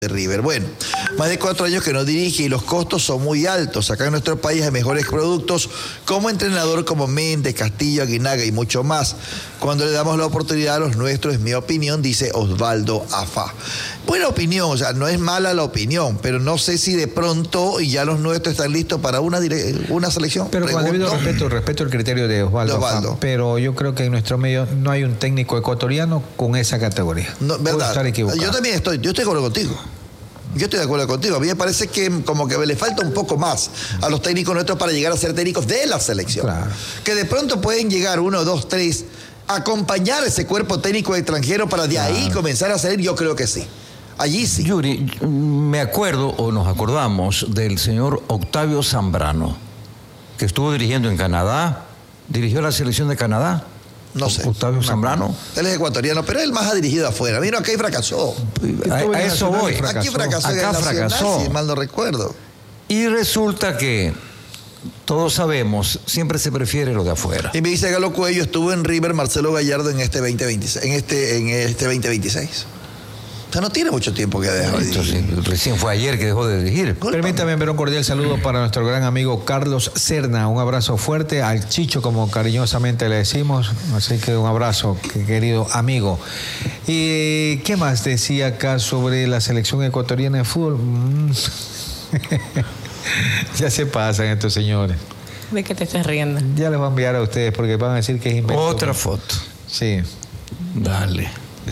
de River. Bueno, más de 4 años que no dirige y los costos son muy altos. Acá en nuestro país hay mejores productos como entrenador como Méndez, Castillo, Aguinaga y mucho más. Cuando le damos la oportunidad a los nuestros, es mi opinión, dice Osvaldo Afá. Buena opinión, o sea, no es mala la opinión, pero no sé si de pronto y ya los nuestros están listos para una selección. Pero con debido respeto el criterio de Osvaldo. Afá, pero yo creo que en nuestro medio no hay un técnico ecuatoriano con esa categoría. No, verdad. Estar equivocado. Yo estoy de acuerdo contigo. Yo estoy de acuerdo contigo. A mí me parece que como que le falta un poco más a los técnicos nuestros para llegar a ser técnicos de la selección. Claro. Que de pronto pueden llegar 1, 2, 3, acompañar ese cuerpo técnico extranjero para de ahí comenzar a salir, yo creo que sí. Allí sí. Yuri, me acuerdo o nos acordamos del señor Octavio Zambrano, que estuvo dirigiendo en Canadá, dirigió la selección de Canadá. No sé. Octavio Zambrano. Él es ecuatoriano, pero él más ha dirigido afuera. Mira, acá fracasó. A eso voy. Aquí fracasó. Acá fracasó. Si mal no recuerdo. Y resulta que todos sabemos, siempre se prefiere lo de afuera. Y me dice Galo Cuello, estuvo en River Marcelo Gallardo en este 2026. En este 2026. O sea, no tiene mucho tiempo que dejar de dirigir. Sí, recién fue ayer que dejó de dirigir. Permítame enviar un cordial saludo para nuestro gran amigo Carlos Serna. Un abrazo fuerte al Chicho, como cariñosamente le decimos. Así que un abrazo, querido amigo. ¿Y qué más decía acá sobre la selección ecuatoriana de fútbol? Ya se pasan estos señores. ¿De qué te estás riendo? Ya les voy a enviar a ustedes porque van a decir que es invento. Otra foto. Sí. Dale.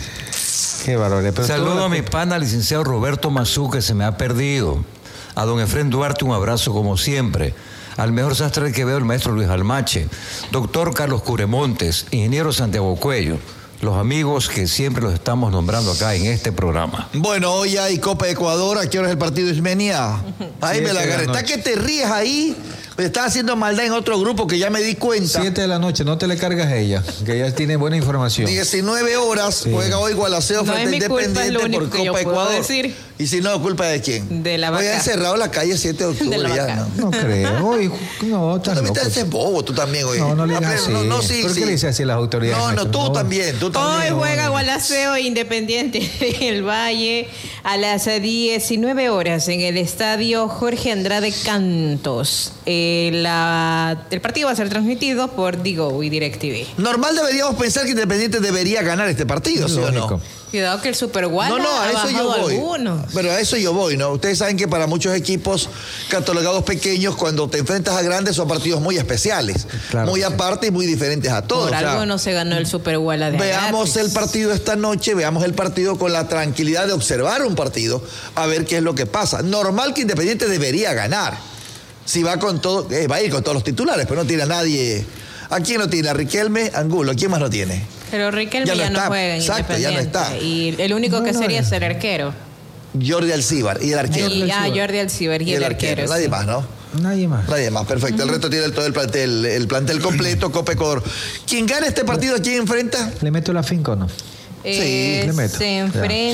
Qué barbaridad. Saludo a mi pana, licenciado Roberto Mazú, que se me ha perdido. A don Efrén Duarte, un abrazo como siempre. Al mejor sastre que veo, el maestro Luis Almache. Doctor Carlos Curemontes, ingeniero Santiago Cuello. Los amigos que siempre los estamos nombrando acá en este programa. Bueno, hoy hay Copa de Ecuador. ¿A qué hora es el partido, Ismenia? Ahí me la agarré. Está que te ríes ahí. Estás haciendo maldad en otro grupo que ya me di cuenta. 7 de la noche, no te le cargas a ella, que ella tiene buena información. 19 horas, juega hoy Gualaceo frente a Independiente por Copa Ecuador. Decir. Y si no, ¿culpa de quién? De la vaca. Hoy han cerrado la calle 7 de octubre. De la vaca. No creo. Hoy, no, tú también te haces bobo, tú también, hoy. No le digas así. No, sí, ¿Por qué le dices así a las autoridades? No, tú también. Hoy juega Gualaceo Independiente del Valle a las 19 horas en el estadio Jorge Andrade Cantos. El partido va a ser transmitido por Digo y DirecTV. Normal deberíamos pensar que Independiente debería ganar este partido, ¿sí o no? Cuidado que el Super Guala a eso yo voy. Algunos. Pero a eso yo voy, ¿no? Ustedes saben que para muchos equipos catalogados pequeños, cuando te enfrentas a grandes, son partidos muy especiales. Claro, muy aparte y muy diferentes a todos. Por algo no se ganó el Super Guala de Veamos el partido esta noche, veamos el partido con la tranquilidad de observar un partido, a ver qué es lo que pasa. Normal que Independiente debería ganar. Si va con todo, va a ir con todos los titulares, pero no tiene a nadie. ¿A quién no tiene? A Riquelme, Angulo. ¿A quién más no tiene? Pero Riquelme ya no juega en Exacto, Independiente. Ya no está. Y el único que sería es el arquero. Jordi Alcíbar y el arquero. Jordi Alcíbar y el arquero. Nadie más, ¿no? Nadie más, perfecto. El resto tiene todo el plantel completo, Copa Ecuador. ¿Quién gana este partido? ¿A quién enfrenta? ¿Le meto la finca o no? Sí, le meto. Se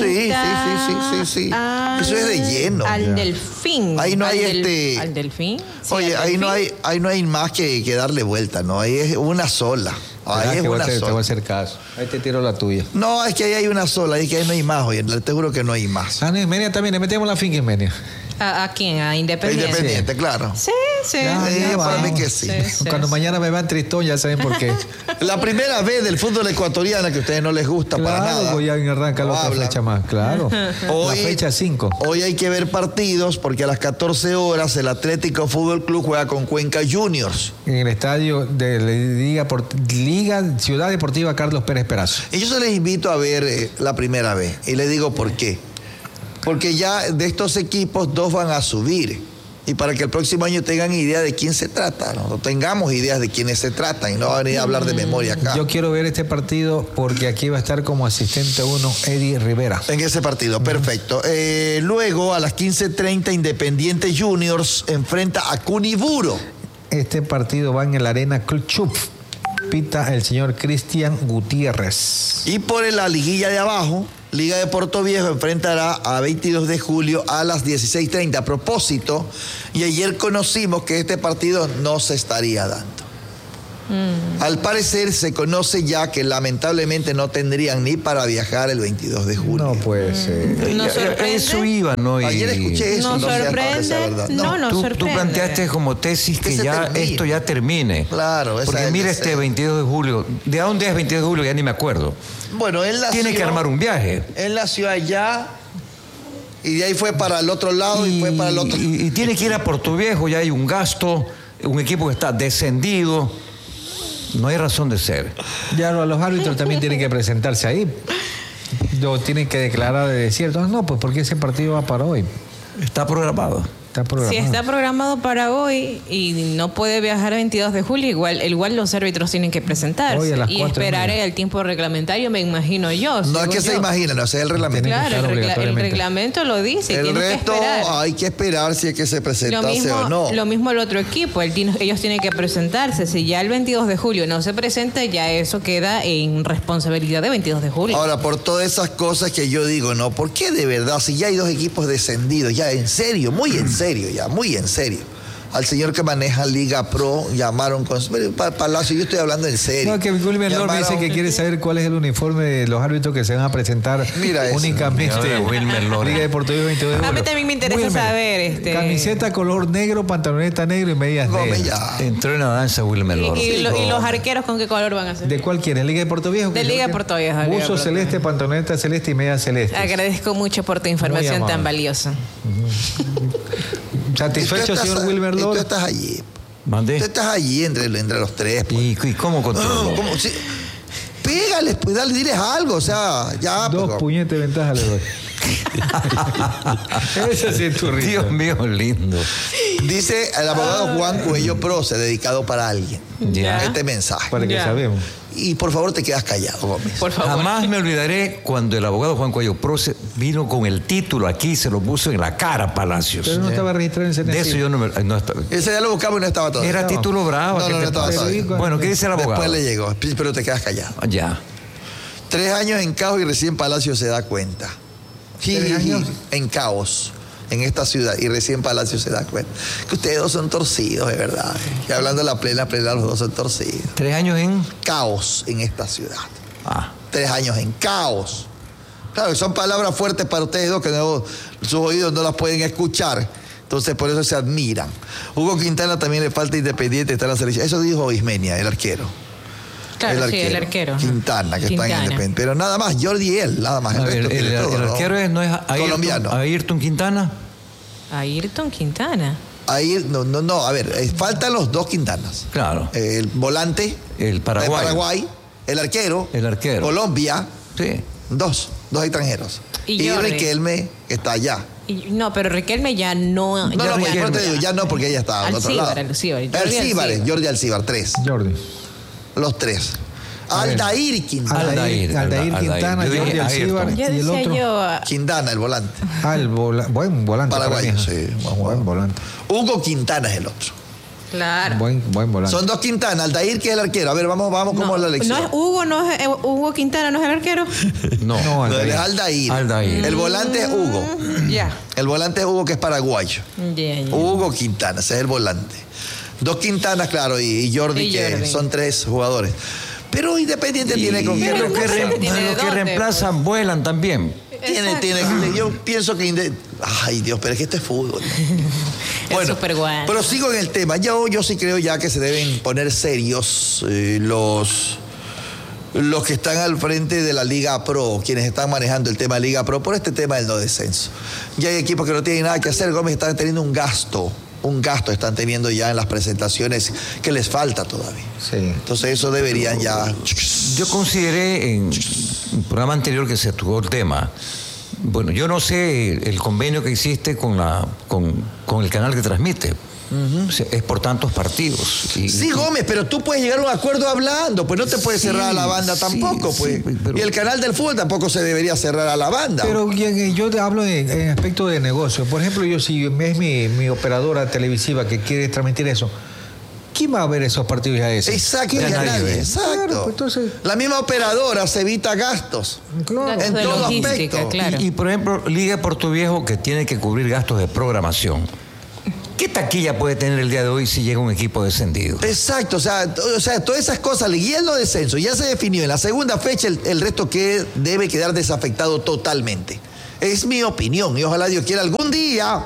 enfrenta sí. Eso es de lleno. Al Delfín. Ahí no hay ¿Al Delfín? Sí, oye, ahí no hay más que darle vuelta, ¿no? Ahí es una sola. Ahí es una sola. Te voy a hacer caso. Ahí te tiro la tuya. No, es que ahí hay una sola. Es que ahí no hay más, oye. Te juro que no hay más. En Ismenia también. Le metemos la finca en Ismenia. ¿A quién? ¿A Independiente? Independiente, claro. Sí. Para mí que sí. Cuando mañana me vean tristón, ya saben por qué. La primera vez del fútbol ecuatoriano que a ustedes no les gusta para nada. Voy a arrancar la otra fecha más, claro. Hoy, la fecha 5. Hoy hay que ver partidos porque a las 14 horas el Atlético Fútbol Club juega con Cuenca Juniors. En el estadio de Liga Ciudad Deportiva Carlos Pérez Perazo. Y yo se les invito a ver la primera vez. Y les digo por qué. Porque ya de estos equipos 2 van a subir. Y para que el próximo año tengan idea de quién se trata, no tengamos ideas de quiénes se tratan y no van a venir a hablar de memoria acá. Yo quiero ver este partido porque aquí va a estar como asistente 1 Eddie Rivera. En ese partido, perfecto. Luego a las 15:30 Independiente Juniors enfrenta a Cuniburo. Este partido va en el Arena Club. Pita el señor Cristian Gutiérrez. Y por la liguilla de abajo, Liga de Puerto Viejo enfrentará a 22 de julio a las 16:30. A propósito, y ayer conocimos que este partido no se estaría dando. Al parecer se conoce ya que lamentablemente no tendrían ni para viajar el 22 de julio. No puede ser. ¿Nos sorprende? Eso iba, ¿no? Ayer escuché eso. ¿Nos no sé hasta dónde sea sorprende? verdad. No, nos Tú sorprende. planteaste como tesis Que que se ya termine. esto ya termine. Claro, esa Porque es mira la este serie. 22 de julio. ¿De dónde es 22 de julio? Ya ni me acuerdo. Bueno, él nació... Tiene que armar un viaje. Él nació allá y de ahí fue para el otro lado y fue para el otro. Y tiene que ir a Puerto Viejo, ya hay un gasto, un equipo que está descendido. No hay razón de ser. Ya los árbitros también tienen que presentarse ahí. Lo tienen que declarar de desierto. No, pues porque ese partido va para hoy. Está programado. Está programado. Si está programado para hoy y no puede viajar el 22 de julio, igual los árbitros tienen que presentarse. Hoy a las Y 4:30. esperar el tiempo reglamentario, me imagino yo. No es según que se yo. imaginen, no sé el reglamento. Tienen que Claro, estar el obligatoriamente. reglamento lo dice. El tienen resto que esperar. hay que esperar si es que se Lo presentase mismo, o no. lo mismo el otro equipo, ellos tienen que presentarse. Si ya el 22 de julio no se presenta, ya eso queda en responsabilidad de 22 de julio. Ahora, por todas esas cosas que yo digo, ¿no? ¿Por qué de verdad? Si ya hay dos equipos descendidos, ya en serio, muy en serio, ya, muy en serio. Al señor que maneja Liga Pro llamaron con Palacio, yo estoy hablando en serio. No, que Wilmer Lord me dice que quiere saber cuál es el uniforme de los árbitros que se van a presentar. Mira eso. únicamente. Mira, Wilmer Lord. Liga Deportiva 22 de A mí julio. también me interesa saber, Camiseta color negro, pantaloneta negro y medias Gómez, negras. ya. Entró en la danza Wilmer Lord. y los arqueros, ¿con qué color van a ser? ¿De cuál quieres? ¿Liga de Puerto Viejo? De Liga de Puerto Viejo, Liga de Buzo Puerto celeste, pantaloneta celeste y media celeste. Agradezco mucho por tu información amable. tan valiosa. ¿Satisfecho, señor Wilmer Y tú Lord? estás allí. Mandé. Tú estás allí entre los tres. Pues. ¿Y cómo controló? ¿Cómo? Sí. Pégales, pues dale, diles algo, o sea, ya. Dos pues, puñetes de ventaja le doy. Ese sí es tu risa. Dios mío, lindo. Dice el abogado Juan Cuello Proce, dedicado para alguien. Ya. Este mensaje. Para que Ya. sabemos. Y por favor te quedas callado, Gómez. Por favor. Jamás me olvidaré cuando el abogado Juan Cuello Proce vino con el título aquí y se lo puso en la cara, Palacios. Pero no estaba registrado en CNC. De eso yo no me... No estaba. Ese ya lo buscamos y no estaba todavía. Era No. título bravo. No, ¿qué no, te no estaba pasa? todavía. Bueno, ¿qué dice el abogado? Después le llegó, pero te quedas callado. Ya. 3 años en caos y recién Palacio se da cuenta. 3 años. En caos en esta ciudad y recién Palacio se da cuenta. Que ustedes dos son torcidos, de verdad. Y hablando de la plena, los dos son torcidos. 3 años en... Caos en esta ciudad. Ah. 3 años en caos. Claro, son palabras fuertes para ustedes dos que no, sus oídos no las pueden escuchar. Entonces, por eso se admiran. Hugo Quintana también le falta Independiente, está en la selección. Eso dijo Ismenia, el arquero. Claro, sí, el arquero. Quintana, que está en Quintana. Independiente. Pero nada más, Jordi y él, nada más. A ver, resto el tiene todo, ¿no? arquero no es colombiano. Ayrton Quintana. Ayrton Quintana. Ahí, no, a ver, faltan los dos Quintanas. Claro. El volante El Paraguay. de Paraguay, el arquero, El arquero. Colombia, Sí. dos extranjeros. Y Jordi. Riquelme, que está allá. No, pero Riquelme ya no. No, ya por te digo, ya no, porque ella está al otro lado. Alcíbar. Jordi Alcíbar, 3. Jordi. Los 3. ver. Aldair Quintana. Aldair Quintana, Yo dije Jordi Alcíbar Ayrton. Ya y el decía otro. yo. Quintana, el volante. Buen volante. Paraguayo, para mí, sí, buen Buen jugador. volante. Hugo Quintana es el otro. Claro. Buen volante. Son dos Quintana, Aldair que es el arquero. A ver, vamos como la elección. No es Hugo, Hugo Quintana, ¿no es el arquero? No. No, No, él es Aldair. Aldair. Aldair. El volante es Hugo. Ya. El volante es Hugo, que es paraguayo. Ya. Hugo Quintana, ese es el volante. Dos Quintanas, claro, y Jordi, Y que Jordi. son 3 jugadores. Pero Independiente tiene con qué Pero Los que, no sé reemplazar. si tiene los que dónde, reemplazan vuelan también. Yo pienso que ay Dios, pero es que esto es fútbol. Es súper bueno. Pero sigo en el tema. Yo sí creo ya que se deben poner serios los que están al frente de la Liga Pro, quienes están manejando el tema de Liga Pro por este tema del no descenso. Ya hay equipos que no tienen nada que hacer. Gómez están teniendo un gasto están teniendo ya en las presentaciones que les falta todavía. Sí. Entonces eso deberían ya... Yo consideré en un programa anterior que se tocó el tema. Bueno, yo no sé el convenio que existe con el canal que transmite. O sea, es por tantos partidos. Sí, Gómez, pero tú puedes llegar a un acuerdo hablando, pues no te puedes Sí, cerrar a la banda sí, tampoco, pues. sí, pero- Y el canal del fútbol tampoco se debería cerrar a la banda. Pero yo te hablo en aspecto de negocio. Por ejemplo, yo si es mi operadora televisiva que quiere transmitir eso, ¿quién va a ver esos partidos ya ese? Exacto, Ya ya nadie nadie, ve. exacto. Claro, pues, entonces- La misma operadora se evita gastos. Claro. En de todo logística, aspecto. claro. Y, por ejemplo, Liga Puerto Viejo, que tiene que cubrir gastos de programación. ¿Qué taquilla puede tener el día de hoy si llega un equipo descendido? Exacto, o sea, todas esas cosas, y el no descenso, ya se definió en la segunda fecha, el resto que debe quedar desafectado totalmente. Es mi opinión, y ojalá Dios quiera algún día,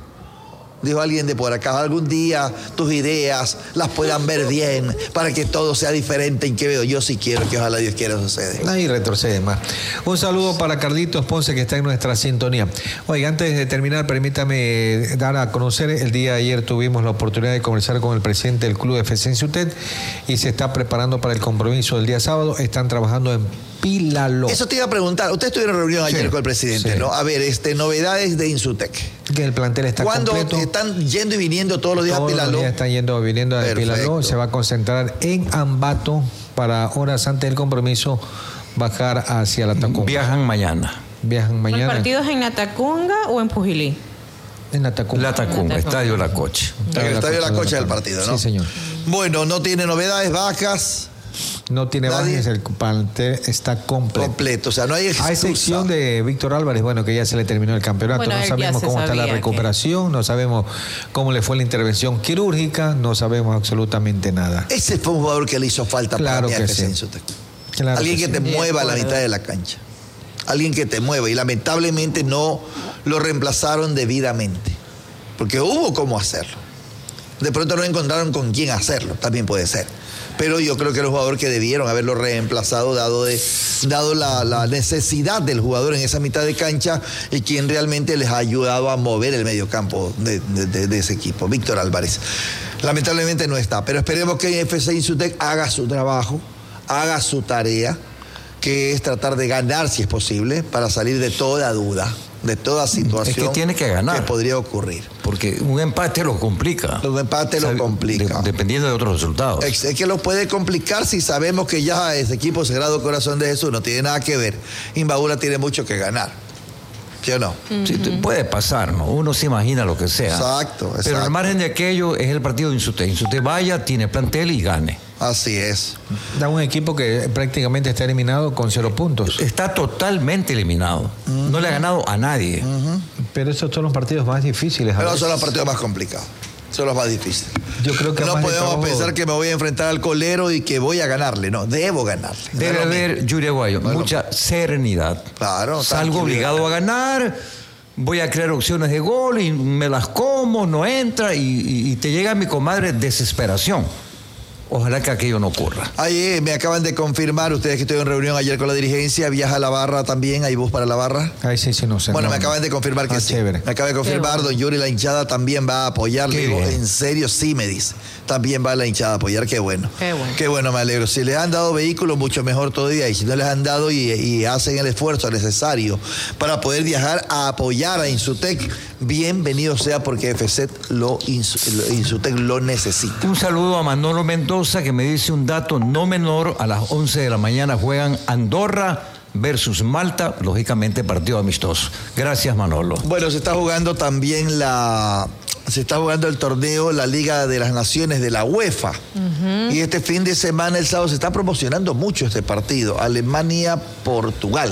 dijo alguien de por acá, algún día tus ideas las puedan ver bien para que todo sea diferente en Quevedo. Yo sí quiero que ojalá Dios quiera suceda. Nadie retrocede más. Un saludo para Carlitos Ponce, que está en nuestra sintonía. Oiga, antes de terminar, permítame dar a conocer, el día de ayer tuvimos la oportunidad de conversar con el presidente del Club FC Insutet y se está preparando para el compromiso del día sábado. Están trabajando en Pilaló. Eso te iba a preguntar. Ustedes tuvieron reunión ayer Sí, con el presidente, sí. ¿no? A ver, novedades de Insutec. Que el plantel está ¿Cuándo completo. están yendo y viniendo todos los días a Todos los Pilaló? días están yendo viniendo a Perfecto. Pilaló. Se va a concentrar en Ambato para horas antes del compromiso bajar hacia la Tacunga. Viajan mañana. Viajan ¿El mañana partido es en Latacunga o en Pujilí? en la Tacunga. La Tacunga, La Tacunga. Estadio La Coche. En el Estadio La Cocha del partido, ¿no? Sí, señor. Bueno, no tiene novedades, bajas, No tiene Nadie. bajas, el plantel está completo. completo. O sea, no hay A excusa. excepción de Víctor Álvarez, bueno, que ya se le terminó el campeonato. Bueno, No él ya sabemos se cómo está la sabía que- recuperación, no sabemos cómo le fue la intervención quirúrgica, no sabemos absolutamente nada. Ese fue un jugador que le hizo falta Claro para mí a que FC sí. Insutec. Claro Alguien que que sí. te mueva a la De acuerdo. mitad de la cancha. Alguien que te mueva. Y lamentablemente no lo reemplazaron debidamente. Porque hubo cómo hacerlo. De pronto no encontraron con quién hacerlo. También puede ser. Pero yo creo que era un jugador que debieron haberlo reemplazado dado la necesidad del jugador en esa mitad de cancha y quien realmente les ha ayudado a mover el mediocampo de ese equipo, Víctor Álvarez. Lamentablemente no está, pero esperemos que FC Insutec haga su trabajo, haga su tarea, que es tratar de ganar si es posible, para salir de toda duda, de toda situación tiene que ganar. que podría ocurrir. Porque un empate lo complica. Los empates lo complica. Dependiendo de otros resultados. Es que lo puede complicar si sabemos que ya ese equipo Sagrado Corazón de Jesús no tiene nada que ver. Imbabura tiene mucho que ganar. ¿Sí o no? Sí, puede pasar, ¿no? Uno se imagina lo que sea. Exacto, Pero exacto. al margen de aquello es el partido de Insutec. Insutec vaya, tiene plantel y gane. Así es. Da un equipo que prácticamente está eliminado con 0 puntos. Está totalmente eliminado. No le ha ganado a nadie. Pero esos son los partidos más difíciles. a Pero veces. son los partidos más complicados. Son los más difíciles. Yo creo que no más de podemos trabajo- pensar que me voy a enfrentar al colero y que voy a ganarle. No, debo ganarle. No Debe es lo haber, mismo. Yuri Aguayo, No es lo mucha serenidad. Claro, Salgo tranquilidad. obligado a ganar, voy a crear opciones de gol y me las como, no entra y te llega mi comadre desesperación. Ojalá que aquello no ocurra. Ahí me acaban de confirmar, ustedes que estuve en reunión ayer con la dirigencia, viaja a la barra también, hay bus para la barra. Ahí sí, sí, no sé. Bueno, no, me acaban de confirmar que Ah, sí. chévere. Me acaba de confirmar, bueno. don Yuri, la hinchada también va a apoyar. Le Qué digo, bien. en serio, sí me dice. También va la hinchada a apoyar, qué bueno. Qué bueno. Qué bueno, me alegro. Si les han dado vehículos, mucho mejor todavía. Y si no les han dado y hacen el esfuerzo necesario para poder viajar a apoyar a Insutec, bienvenido sea porque Insutec lo necesita. Un saludo a Manolo Mendoza que me dice un dato no menor. A las 11 de la mañana juegan Andorra versus Malta, lógicamente partido amistoso. Gracias, Manolo. Bueno, se está jugando también se está jugando el torneo, la Liga de las Naciones de la UEFA. Y este fin de semana, el sábado, se está promocionando mucho este partido. Alemania-Portugal.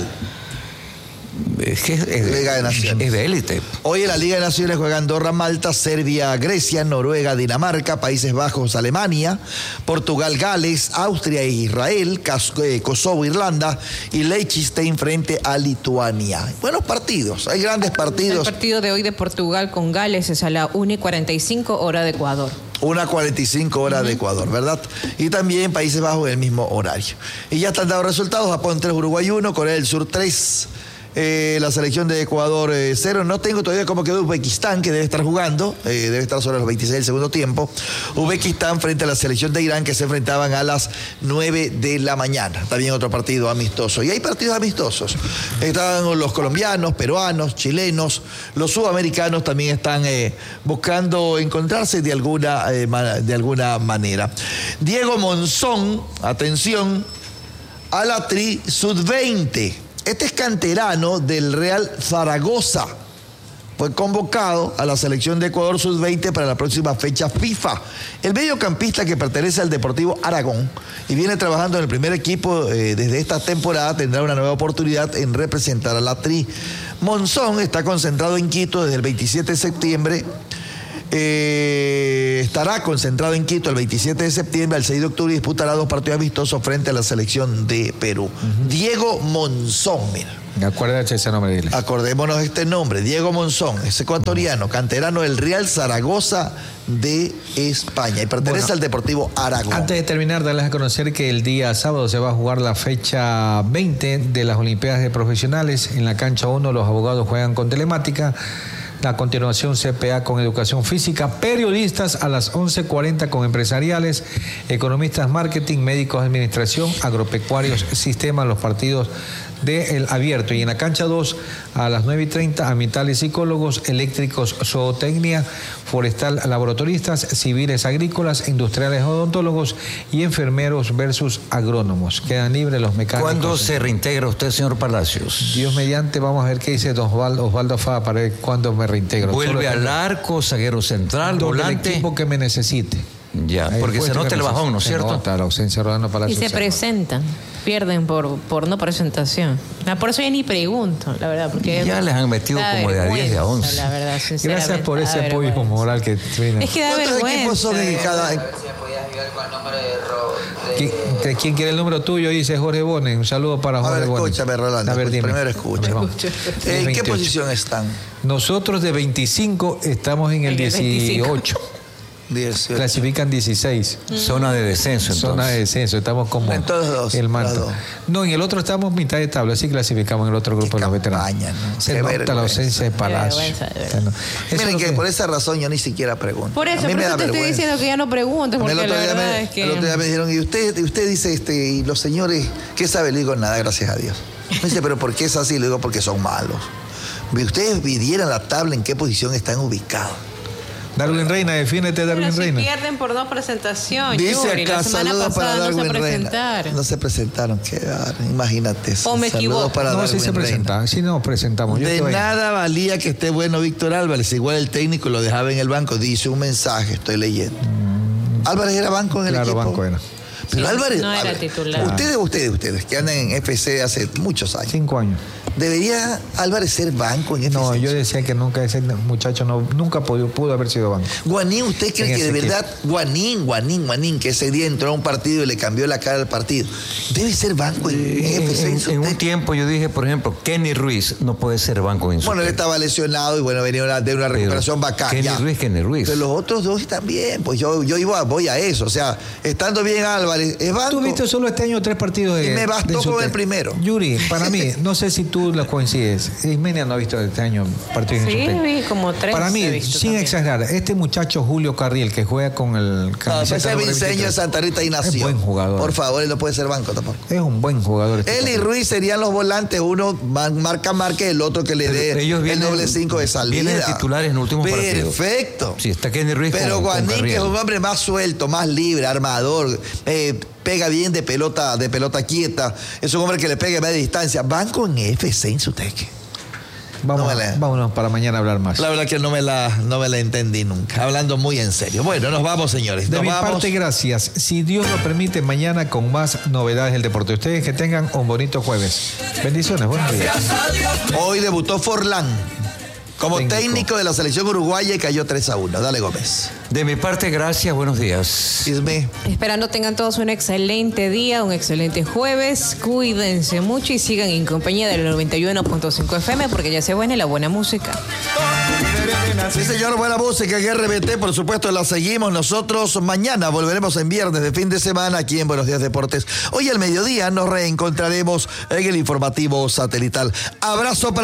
Es que es Liga de Naciones. es de élite. Hoy en la Liga de Naciones juega Andorra, Malta, Serbia, Grecia, Noruega, Dinamarca, Países Bajos, Alemania, Portugal, Gales, Austria e Israel, Kosovo, Irlanda y Liechtenstein frente a Lituania. Buenos partidos, hay grandes El partidos. partido de hoy de Portugal con Gales es a la 1:45 hora de Ecuador. 1:45 horas de Ecuador, ¿verdad? Y también Países Bajos en el mismo horario. Y ya están dados resultados: Japón 3, Uruguay 1, Corea del Sur 3. La selección de Ecuador 0. No tengo todavía cómo quedó Uzbekistán, que debe estar jugando, debe estar sobre los 26 del segundo tiempo. Uzbekistán frente a la selección de Irán, que se enfrentaban a las 9 de la mañana. También otro partido amistoso. Y hay partidos amistosos. Están los colombianos, peruanos, chilenos, los sudamericanos también están buscando encontrarse de alguna manera. Diego Monzón, atención, a la Tri Sub-20. Este es canterano del Real Zaragoza. Fue convocado a la selección de Ecuador Sub-20 para la próxima fecha FIFA. El mediocampista, que pertenece al Deportivo Aragón y viene trabajando en el primer equipo desde esta temporada, tendrá una nueva oportunidad en representar a la Tri. Monzón está concentrado en Quito desde el 27 de septiembre estará concentrado en Quito el 27 de septiembre, el 6 de octubre, y disputará 2 partidos amistosos frente a la selección de Perú. Diego Monzón, mira. Acuérdate ese nombre, dile. Acordémonos este nombre, Diego Monzón, es ecuatoriano, canterano del Real Zaragoza de España y pertenece al Deportivo Aragón. Antes de terminar, darles a conocer que el día sábado se va a jugar la fecha 20 de las Olimpiadas de Profesionales. En la cancha 1 los abogados juegan con telemática. A continuación, CPA con educación física, periodistas a las 11:40 con empresariales, economistas, marketing, médicos, administración, agropecuarios, sistemas, los partidos del abierto. Y en la cancha 2 a las 9:30, ambientales, psicólogos, eléctricos, zootecnia, forestal, laboratoristas, civiles, agrícolas, industriales, odontólogos y enfermeros versus agrónomos. Quedan libres los mecánicos. ¿Cuándo se reintegra usted, señor Palacios? Dios mediante, vamos a ver qué dice don Osvaldo Fava para ver cuándo me reintegro. ¿Vuelve al arco, zaguero central, volante? El equipo que me necesite. Ya, porque se nota el bajón, ¿no es cierto? Se nota la ausencia de Rolando Palacios. Y se presentan, pierden por no presentación. Por eso yo ni pregunto, la verdad. Porque ya les han metido como de a 10 de a 11. La verdad, sinceramente. Gracias por ese apoyo moral que tienen. Es que da ¿Cuántos vergüenza. equipos son en cada? ¿Quién quiere el número tuyo? Dice Jorge Bonen. Un saludo para Jorge Bonen. Escúchame, Rolando. A ver, dime. Primero escúchame. ¿En qué 28. posición están? Nosotros de 25 estamos en el 18. 18. Clasifican 16. Zona de descenso, entonces. Zona de descenso, estamos como En todos dos, el manto. las dos. No, en el otro estamos mitad de tabla, así clasificamos en el otro grupo de los veteranos. ¿No? Se Qué nota vergüenza. la ausencia de Palacio. Vergüenza, de verdad. Miren que por esa razón yo ni siquiera pregunto. Por eso, A mí me da te estoy vergüenza. diciendo que ya no preguntes, porque El otro la día verdad es que... el otro día me dijeron, y usted dice, y los señores, ¿qué sabe? Le digo, nada, gracias a Dios. Me dice, ¿pero por qué es así? Le digo, porque son malos. Ustedes midieran la tabla en qué posición están ubicados. Darwin Reina, defiéndete, Darwin Pero si Reina. pierden por no presentación, Dice Yuri, la acá, semana saludos para pasada no se Darwin Reina. presentaron. No se presentaron, qué bárbaro, imagínate eso. O me Saludos equivoco. para No, Darwin sí se Reina. presentaban, sí nos presentamos. Yo De estoy ahí. nada valía que esté bueno Víctor Álvarez, igual el técnico lo dejaba en el banco, dice un mensaje, estoy leyendo. Álvarez era banco en el Claro, equipo. banco era. Pero Sí, Álvarez, no a era ver, titular. Ustedes que andan en FC hace muchos años, 5 años. ¿debería Álvarez ser banco en FC? No, yo decía que nunca ese muchacho nunca pudo haber sido banco. Guanín, ¿usted cree En que de ese verdad Guanín, que ese día entró a un partido y le cambió la cara al partido, debe ser banco en FC? En un tiempo yo dije, por ejemplo, Kenny Ruiz no puede ser banco en su Bueno, él equipo. estaba lesionado y bueno, venía de una recuperación Pero bacana. Kenny Ruiz. Pero los otros dos también, pues yo voy a eso. O sea, estando bien Álvarez, es banco. Tú viste solo este año 3 partidos de. Y me bastó de con Sute. el primero. Yuri, para mí, no sé si tú la coincides. Ismenia no ha visto este año partidos Sí, en Sute. vi como 3. Para mí, he visto sin también. exagerar, este muchacho Julio Carriel que juega con el No, camiseta ese es número Vinceño de 23, Santa Rita y nació. Es buen jugador. Por favor, él no puede ser banco tampoco. Es un buen jugador. este Él y cabrón. Ruiz serían los volantes, uno marca, el otro que le dé Ellos el vienen- doble 5 de salida. vienen titulares en últimos partidos. Perfecto. Sí, está Kenny Ruiz Pero con Guanín, que Carriel. es un hombre más suelto, más libre, armador, pega bien de pelota quieta, es un hombre que le pega a media distancia. Banco en FC en Suteque. Vámonos para mañana a hablar más. La verdad que no me la entendí nunca. Hablando muy en serio. Bueno, nos vamos, señores. De Nos mi vamos. parte, gracias. Si Dios lo permite, mañana con más novedades del deporte. Ustedes que tengan un bonito jueves. Bendiciones, buenos días. Hoy debutó Forlán como Técnico. técnico de la selección uruguaya y cayó 3-1. Dale, Gómez. De mi parte, gracias, buenos días. Isme. Esperando tengan todos un excelente día, un excelente jueves. Cuídense mucho y sigan en compañía del 91.5 FM porque ya se viene la buena música. Sí, señor, buena música en RBT, por supuesto, la seguimos nosotros. Mañana volveremos en viernes de fin de semana aquí en Buenos Días Deportes. Hoy al mediodía nos reencontraremos en el informativo satelital. Abrazo para